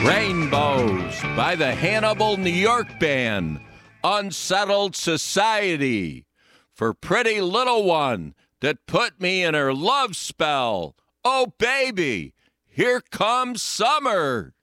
Rainbows by the Hannibal, New York band. Unsettled Society. For pretty little one that put me in her love spell. Oh, baby, here comes summer.